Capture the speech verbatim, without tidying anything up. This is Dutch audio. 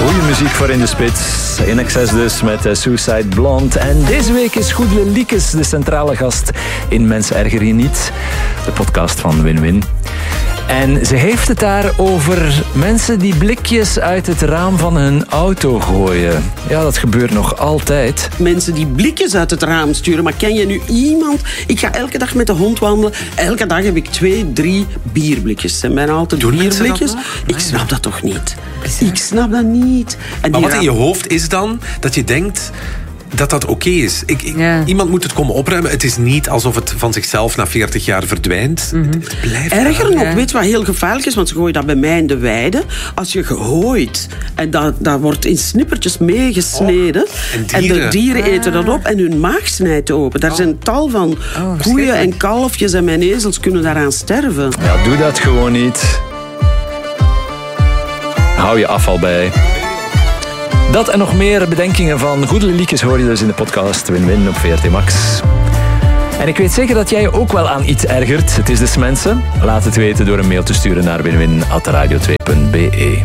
Goeie muziek voor in de spits. In excess dus met uh, Suicide Blonde. En deze week is Goedele Liekes de centrale gast in Mensen Erger Je Niet. De podcast van Win-Win. En ze heeft het daar over mensen die blikjes uit het raam van hun auto gooien. Ja, dat gebeurt nog altijd. Mensen die blikjes uit het raam sturen. Maar ken je nu iemand? Ik ga elke dag met de hond wandelen. Elke dag heb ik twee, drie bierblikjes. Het zijn bijna altijd Doen bierblikjes. dat ik snap dat toch niet? Ik snap dat niet. En maar wat raam... in je hoofd is dan dat je denkt dat dat oké okay is. Ik, ik, Ja. Iemand moet het komen opruimen. Het is niet alsof het van zichzelf na veertig jaar verdwijnt. Mm-hmm. Het, het blijft Erger nog, Ja. weet je wat heel gevaarlijk is? Want ze gooien dat bij mij in de weide. Als je gooit en dat, dat wordt in snippertjes meegesneden. Oh, en en dieren. de dieren eten dat op en hun maag snijdt open. Daar zijn tal van Oh, koeien en kalfjes en mijn ezels kunnen daaraan sterven. Ja, doe dat gewoon niet. Hou je afval bij. Dat en nog meer bedenkingen van Goedele Liekes hoor je dus in de podcast Win-Win op V R T Max. En ik weet zeker dat jij je ook wel aan iets ergert. Het is dus mensen. Laat het weten door een mail te sturen naar win win apenstaartje radio twee punt be.